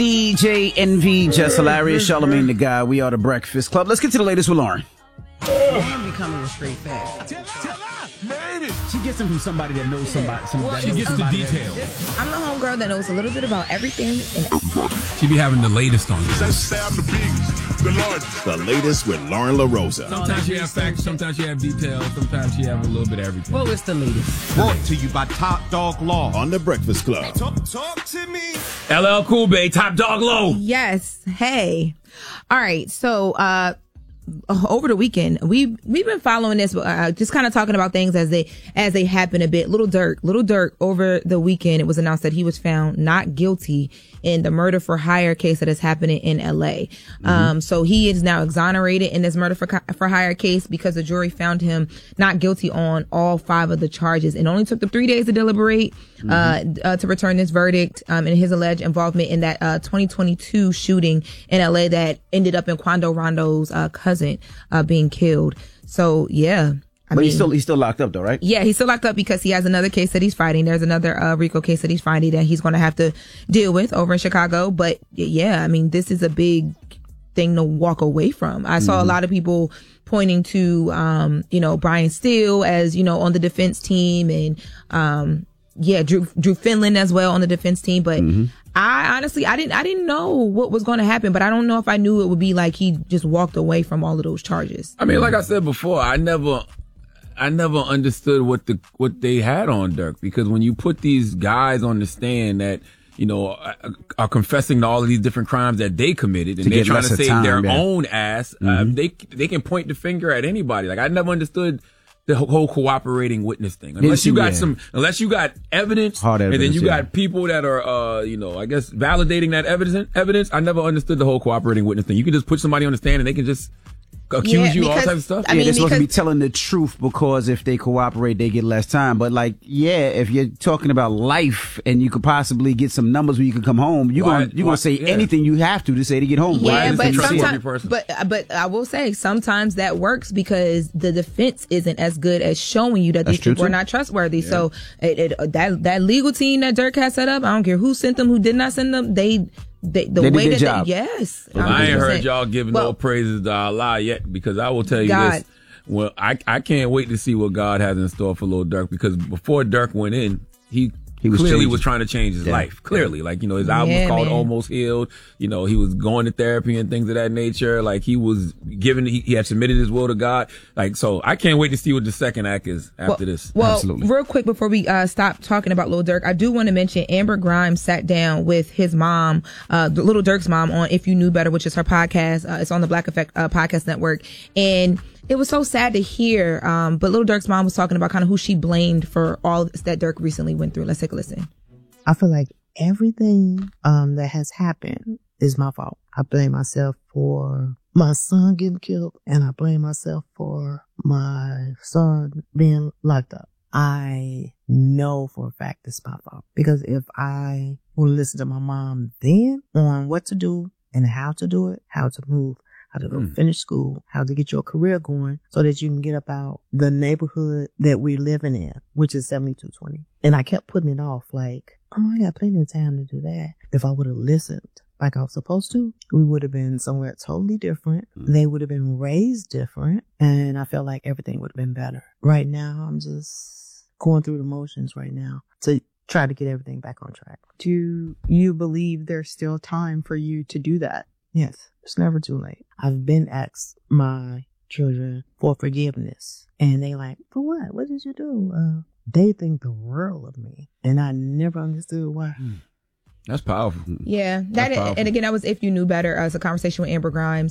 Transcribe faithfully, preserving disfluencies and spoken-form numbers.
D J Envy, Just Hilarious, Charlamagne the Guy. We are the Breakfast Club. Let's get to the latest with Lauren. Lauren becoming a straight fact. She gets them from somebody that knows somebody. somebody She gets the details. I'm the homegirl that knows a little bit about everything. And She be having the latest on this. The latest with Lauren LaRosa. Sometimes she have facts, sometimes she have details, sometimes she have a little bit of everything. Well, it's the latest. Brought to you by Top Dog Law on the Breakfast Club. Talk, talk to me. L L Cool Bay, Top Dog Low. yes, hey. All right, so uh over the weekend, we we've been following this, uh, just kind of talking about things as they as they happen a bit. Little Durk, Little Durk, over the weekend, it was announced that he was found not guilty in the murder for hire case that is happening in L A. Mm-hmm. Um, so he is now exonerated in this murder for for hire case because the jury found him not guilty on all five of the charges. It only took them three days to deliberate, mm-hmm. uh, uh, to return this verdict, um, in his alleged involvement in that uh, twenty twenty-two shooting in L A that ended up in Quando Rondo's uh, cousin uh, being killed. So yeah. I but mean, he's still he's still locked up though, right? Yeah, he's still locked up because he has another case that he's fighting. There's another uh, RICO case that he's fighting that he's going to have to deal with over in Chicago. But yeah, I mean, this is a big thing to walk away from. I saw mm-hmm. a lot of people pointing to, um, you know, Brian Steele as, you know, on the defense team, and um, yeah, Drew Drew Finland as well on the defense team. But mm-hmm. I honestly, I didn't I didn't know what was going to happen, but I don't know if I knew it would be like he just walked away from all of those charges. I mean, like I said before, I never. I never understood what the what they had on Durk, because when you put these guys on the stand that, you know, are, are confessing to all of these different crimes that they committed, and they're trying to save time, their yeah. own ass, mm-hmm. uh, they they can point the finger at anybody. Like, I never understood the whole cooperating witness thing. Unless you got yeah. some, unless you got evidence, Hard evidence, and then you yeah. got people that are, uh, you know, I guess validating that evidence. Evidence. I never understood the whole cooperating witness thing. You can just put somebody on the stand and they can just accuse yeah, you, because, all types of stuff. I yeah, mean, they're supposed because, to be telling the truth, because if they cooperate, they get less time. But like, yeah, if you're talking about life and you could possibly get some numbers where you can come home, you're why, gonna you're gonna say yeah. anything you have to to say to get home. Yeah, but sometimes, person? but but I will say sometimes that works because the defense isn't as good as showing you that That's these people too. are not trustworthy. Yeah. So it, it, that that legal team that Durk has set up, I don't care who sent them, who did not send them, they. They, the they way did that job. They, yes, well, I ain't heard y'all giving well, no praises to Allah yet, because I will tell you God. this. Well, I I can't wait to see what God has in store for Lil Durk, because before Durk went in, he. He was clearly changing. was trying to change his yeah. life. Clearly. Like, you know, his album yeah, was called man. Almost Healed. You know, he was going to therapy and things of that nature. Like, he was given, he, he had submitted his will to God. Like, so I can't wait to see what the second act is after well, this. Well, Absolutely. Real quick before we uh, stop talking about Lil Durk, I do want to mention Amber Grimes sat down with his mom, uh, the Lil Durk's mom, on If You Knew Better, which is her podcast. Uh, it's on the Black Effect uh, Podcast Network. And it was so sad to hear. Um, but Lil Durk's mom was talking about kind of who she blamed for all that Durk recently went through. Let's take a listen. I feel like everything um that has happened is my fault. I blame myself for my son getting killed, and I blame myself for my son being locked up. I know for a fact it's my fault, because if I would listen to my mom then on what to do and how to do it, how to move, how to go mm. finish school, how to get your career going so that you can get up out the neighborhood that we're living in, which is seventy-two twenty. And I kept putting it off like, oh, I got plenty of time to do that. If I would have listened like I was supposed to, we would have been somewhere totally different. Mm. They would have been raised different. And I felt like everything would have been better. Right now, I'm just going through the motions right now to try to get everything back on track. Do you believe there's still time for you to do that? Yes. It's never too late. I've been asked my children for forgiveness, and they like, for what? What did you do? Uh, they think the world of me, and I never understood why. That's powerful. Yeah. That, That's powerful. And again, that was If You Knew Better. Uh, it's a conversation with Amber Grimes.